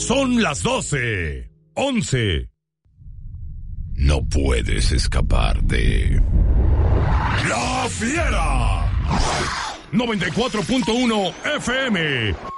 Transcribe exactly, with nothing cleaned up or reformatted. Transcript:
Son las doce, once. No puedes escapar de... ¡La Fiera! noventa y cuatro punto uno F M.